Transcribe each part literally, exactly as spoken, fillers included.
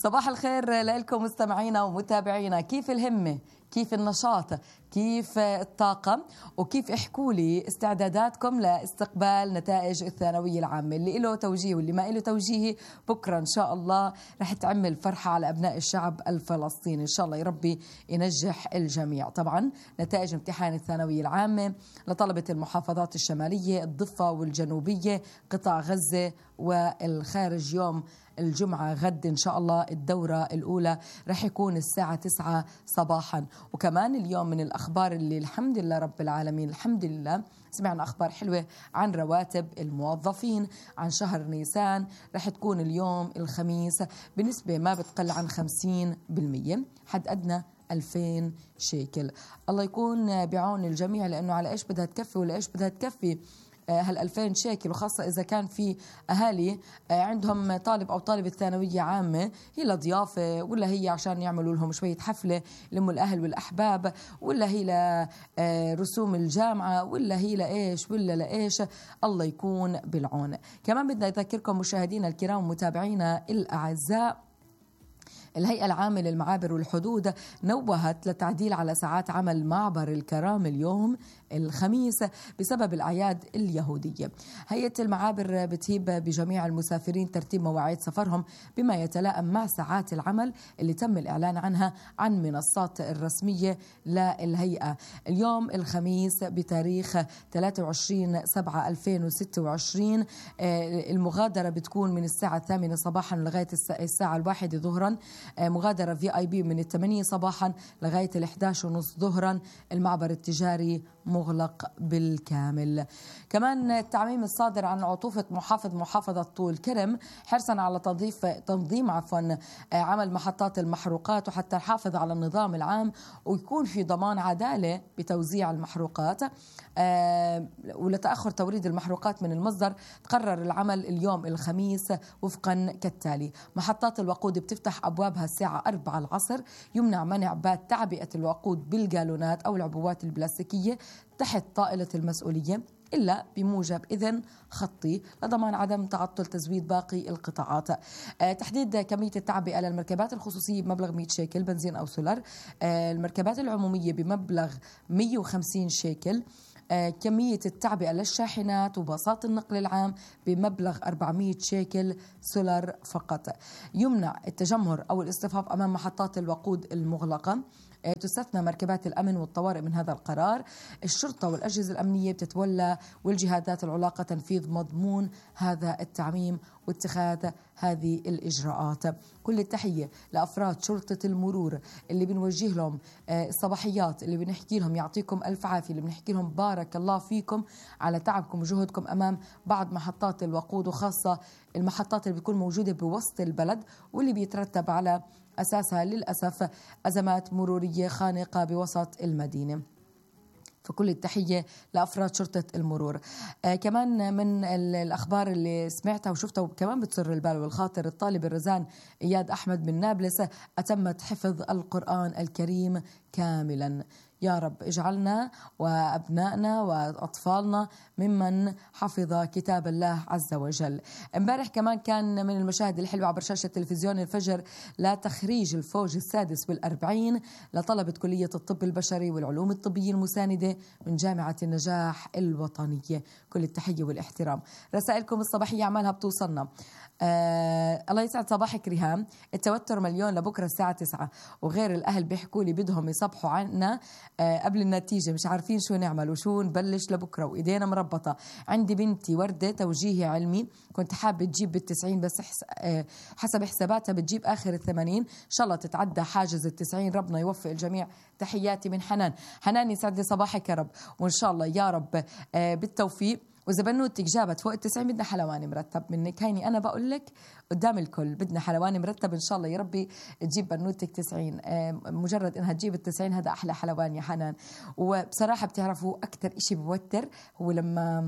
صباح الخير لكم مستمعينا ومتابعينا. كيف الهمة؟ كيف النشاط؟ كيف الطاقة؟ وكيف احكوا لي استعداداتكم لاستقبال نتائج الثانوية العامة اللي له توجيه واللي ما له توجيه؟ بكرة إن شاء الله رح تعمل فرحة على أبناء الشعب الفلسطيني. إن شاء الله يا ربي ينجح الجميع. طبعا نتائج امتحان الثانوية العامة لطلبة المحافظات الشمالية، الضفة والجنوبية، قطاع غزة والخارج يوم الجمعة غد إن شاء الله. الدورة الأولى رح يكون الساعة تسعة صباحا. وكمان اليوم من الأخبار اللي الحمد لله رب العالمين الحمد لله سمعنا أخبار حلوة عن رواتب الموظفين عن شهر نيسان. رح تكون اليوم الخميس بنسبة ما بتقل عن خمسين بالمية، حد أدنى ألفين شيكل. الله يكون بعون الجميع، لأنه على إيش بدها تكفي ولا إيش بدها تكفي هال ألفين شيكل، وخاصة إذا كان في أهالي عندهم طالب أو طالبة ثانوية عامة هي لضيافة، ولا هي عشان يعملوا لهم شوية حفلة لموا الأهل والأحباب، ولا هي لرسوم الجامعة، ولا هي لإيش ولا لإيش. الله يكون بالعون. كمان بدنا نذكركم مشاهدينا الكرام ومتابعينا الأعزاء، الهيئة العامة للمعابر والحدود نوهت لتعديل على ساعات عمل معبر الكرام اليوم الخميس بسبب الأعياد اليهودية. هيئة المعابر بتهيب بجميع المسافرين ترتيب مواعيد سفرهم بما يتلائم مع ساعات العمل اللي تم الإعلان عنها عن منصات الرسمية للهيئة. اليوم الخميس بتاريخ ثلاثة وعشرين سبعة ألفين وستة وعشرين المغادرة بتكون من الساعة الثامنة صباحا لغاية الساعة الواحدة ظهرا. مغادرة في آي بي من الثمانية صباحا لغاية الإحداش ونص ظهرا. المعبر التجاري مغلق بالكامل. كمان التعميم الصادر عن عطوفة محافظ محافظة طول كرم حرصا على تنظيف تنظيم عفوا عمل محطات المحروقات، وحتى نحافظ على النظام العام ويكون في ضمان عدالة بتوزيع المحروقات. أه ولتأخر توريد المحروقات من المصدر تقرر العمل اليوم الخميس وفقا كالتالي: محطات الوقود بتفتح أبوابها الساعة أربعة العصر. يمنع منع بات تعبئة الوقود بالجالونات أو العبوات البلاستيكية تحت طائلة المسؤولية إلا بموجب إذن خطي لضمان عدم تعطل تزويد باقي القطاعات. أه تحديد كمية التعبئة للمركبات الخصوصية بمبلغ مئة شيكل بنزين أو سولر. أه المركبات العمومية بمبلغ مئة وخمسين شيكل. آه كمية التعبئة للشاحنات وباصات النقل العام بمبلغ أربعمئة شيكل سولر فقط. يمنع التجمهر أو الاصطفاف أمام محطات الوقود المغلقة. آه تستثنى مركبات الأمن والطوارئ من هذا القرار. الشرطة والأجهزة الأمنية بتتولى والجهات العلاقة تنفيذ مضمون هذا التعميم واتخاذ هذه الإجراءات. كل التحية لأفراد شرطة المرور اللي بنوجه لهم الصباحيات، اللي بنحكي لهم يعطيكم ألف عافية، اللي بنحكي لهم بارك الله فيكم على تعبكم وجهدكم أمام بعض محطات الوقود، وخاصة المحطات اللي بتكون موجودة بوسط البلد واللي بيترتب على أساسها للأسف أزمات مرورية خانقة بوسط المدينة. فكل التحية لأفراد شرطة المرور. آه كمان من الأخبار اللي سمعتها وشفتها وكمان بتصر البال والخاطر، الطالب الرزان إياد أحمد من نابلس أتمت حفظ القرآن الكريم كاملا. يا رب اجعلنا وأبنائنا وأطفالنا ممن حفظ كتاب الله عز وجل. امبارح كمان كان من المشاهد الحلوة عبر شاشة تلفزيون الفجر لتخريج الفوج السادس والأربعين لطلبة كلية الطب البشري والعلوم الطبية المساندة من جامعة النجاح الوطنية. كل التحية والاحترام. رسائلكم الصباحية عمالها بتوصلنا. آه الله يسعد صباحك ريهام. التوتر مليون لبكرة الساعة تسعة، وغير الأهل بيحكوا لي بدهم يصبحوا عنا آه قبل النتيجة، مش عارفين شو نعمل وشو نبلش لبكرة وإيدينا مربطة. عندي بنتي وردة توجيهي علمي كنت حابة تجيب بالتسعين، بس آه حسب حساباتها بتجيب آخر الثمانين. إن شاء الله تتعدى حاجز التسعين، ربنا يوفق الجميع. تحياتي من حنان. حنان يسعد لي صباحك يا رب، وإن شاء الله يا رب آه بالتوفيق. وإذا بنوتك جابت فوق التسعين بدنا حلواني مرتب منك. هيني أنا بقول لك قدام الكل بدنا حلواني مرتب إن شاء الله يا ربي تجيب بنوتك تسعين. مجرد إنها تجيب التسعين هذا أحلى حلوان يا حنان. وبصراحة بتعرفوا أكتر إشي بوتر هو لما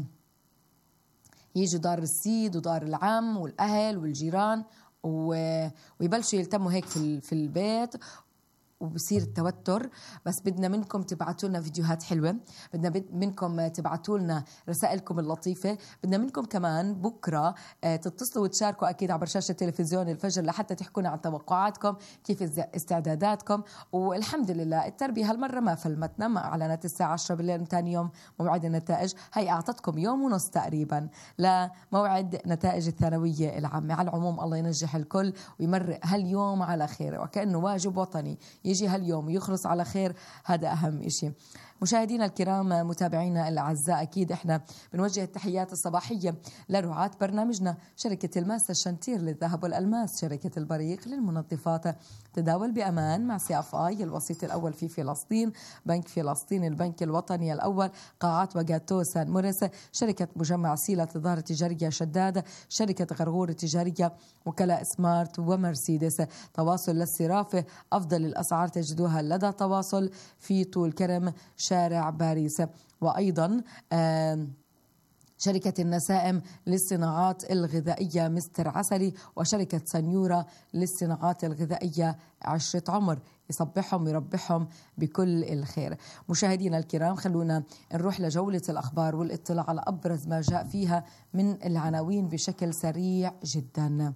يجوا دار السيد ودار العم والأهل والجيران ويبلشوا يلتموا هيك في في البيت وبصير التوتر. بس بدنا منكم تبعتوا لنا فيديوهات حلوة، بدنا منكم تبعتوا لنا رسائلكم اللطيفة، بدنا منكم كمان بكرة تتصلوا وتشاركوا أكيد عبر شاشة تلفزيون الفجر لحتى تحكونا عن توقعاتكم، كيف استعداداتكم. والحمد لله التربية هالمرة ما فلمتنا، ما أعلنت الساعة عشرة بالليل من ثاني يوم موعد النتائج، هي أعطتكم يوم ونص تقريبا لموعد نتائج الثانوية العامة. على العموم الله ينجح الكل ويمرق هاليوم على خير، وكأنه واجب وطني يجي هاليوم يخلص على خير، هذا أهم إشي. مشاهدينا الكرام، متابعينا الأعزاء، أكيد إحنا بنوجه التحيات الصباحية لرعاة برنامجنا، شركة الماس الشنتير للذهب والألماس، شركة البريق للمنظفات، تداول بأمان مع سي اف اي الوسيط الأول في فلسطين، بنك فلسطين البنك الوطني الأول، قاعات وجاتو سان موريس، شركة مجمع سيلة الظاهرة التجارية شداد، شركة غرغور التجارية، وكلاء سمارت ومرسيدس. تواصل للصرافة، أفضل الأسعار تجدوها لدى تواصل في طول كرم شارع باريس. وأيضا شركة النسائم للصناعات الغذائية مستر عسلي، وشركة سنيورا للصناعات الغذائية عشرة عمر. يصبحهم ويربحهم بكل الخير. مشاهدينا الكرام، خلونا نروح لجولة الأخبار والاطلاع على أبرز ما جاء فيها من العناوين بشكل سريع جدا.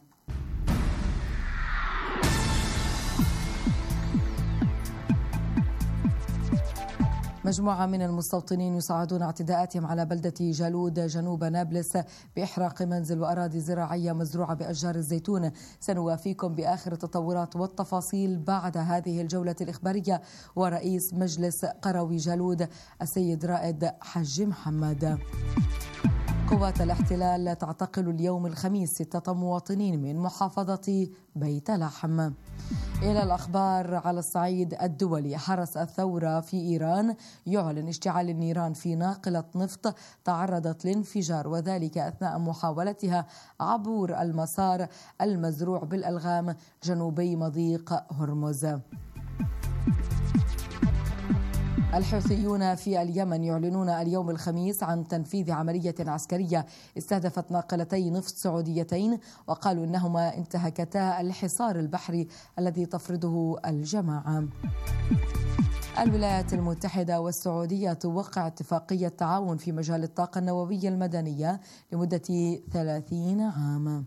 مجموعة من المستوطنين يصعدون اعتداءاتهم على بلدة جالود جنوب نابلس بإحراق منزل وأراضي زراعية مزروعة بأشجار الزيتون. سنوافيكم بآخر التطورات والتفاصيل بعد هذه الجولة الإخبارية. ورئيس مجلس قروي جالود السيد رائد حج محمد. قوات الاحتلال تعتقل اليوم الخميس ستة مواطنين من محافظة بيت لحم. إلى الأخبار على الصعيد الدولي، حرس الثورة في إيران يعلن اشتعال النيران في ناقلة نفط تعرضت لانفجار، وذلك أثناء محاولتها عبور المسار المزروع بالألغام جنوبي مضيق هرمز. الحوثيون في اليمن يعلنون اليوم الخميس عن تنفيذ عملية عسكرية استهدفت ناقلتي نفط سعوديتين، وقالوا إنهما انتهكتا الحصار البحري الذي تفرضه الجماعة. الولايات المتحدة والسعودية توقع اتفاقية تعاون في مجال الطاقة النووية المدنية لمدة ثلاثين عاما.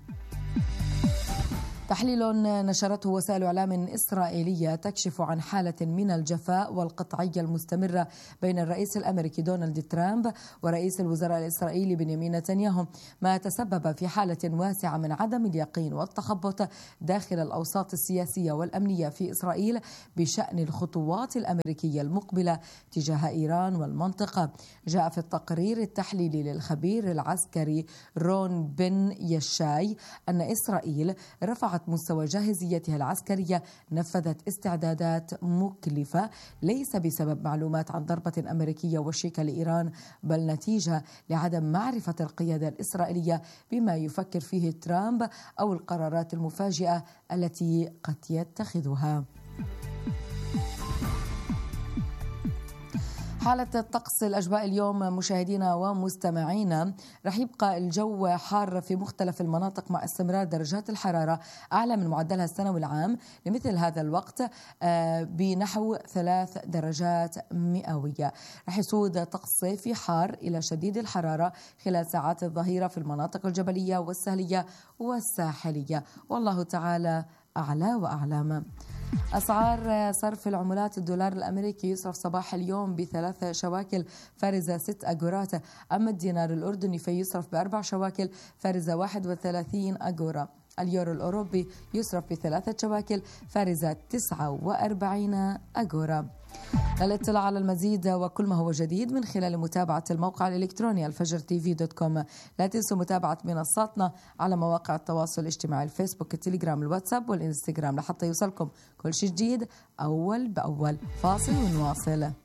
تحليل نشرته وسائل إعلام إسرائيلية تكشف عن حالة من الجفاء والقطعية المستمرة بين الرئيس الأمريكي دونالد ترامب ورئيس الوزراء الإسرائيلي بنيامين نتنياهو، ما تسبب في حالة واسعة من عدم اليقين والتخبط داخل الأوساط السياسية والأمنية في إسرائيل بشأن الخطوات الأمريكية المقبلة تجاه إيران والمنطقة. جاء في التقرير التحليلي للخبير العسكري رون بن يشاي أن إسرائيل رفعت مستوى جاهزيتها العسكرية، نفذت استعدادات مكلفة ليس بسبب معلومات عن ضربة أمريكية وشيكة لإيران، بل نتيجة لعدم معرفة القيادة الإسرائيلية بما يفكر فيه ترامب أو القرارات المفاجئة التي قد يتخذها. حالة الطقس الأجواء اليوم مشاهدينا ومستمعينا، رح يبقى الجو حار في مختلف المناطق مع استمرار درجات الحرارة أعلى من معدلها السنوي العام لمثل هذا الوقت بنحو ثلاث درجات مئوية. رح يسود طقس صيفي حار إلى شديد الحرارة خلال ساعات الظهيرة في المناطق الجبلية والسهلية والساحلية، والله تعالى أعلى وأعلم. أسعار صرف العملات، الدولار الأمريكي يصرف صباح اليوم بثلاث شواكل فارزة ست أجورات، أما الدينار الأردني فيصرف بأربع شواكل فارزة واحد وثلاثين أجورة. اليورو الأوروبي يصرف بثلاثة شواكل فارزة تسعة وأربعين أجورة. للاطلاع على المزيد وكل ما هو جديد من خلال متابعة الموقع الإلكتروني الفجر تي في دوت كوم. لا تنسوا متابعة منصاتنا على مواقع التواصل الاجتماعي الفيسبوك، التليجرام، الواتساب والإنستغرام لحتى يوصلكم كل شيء جديد أول بأول. فاصل ونواصل.